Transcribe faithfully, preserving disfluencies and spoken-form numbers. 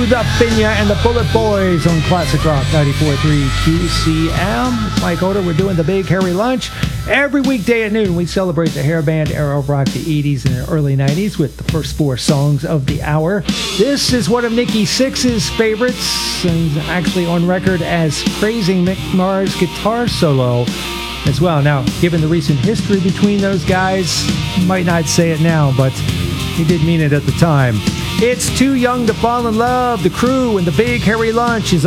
the Pinya and the Bullet Boys on Classic Rock ninety-four point three Q C M. It's Mike Oda. We're doing the Big Hairy Lunch. Every weekday at noon, we celebrate the hair band era of rock, the eighties and the early nineties, with the first four songs of the hour. This is one of Nikki Sixx's favorites, and actually on record as praising Mick Mars' guitar solo as well. Now, given the recent history between those guys, you might not say it now, but he did mean it at the time. It's Too Young to Fall in Love. The Crew and the Big Hairy Lunch is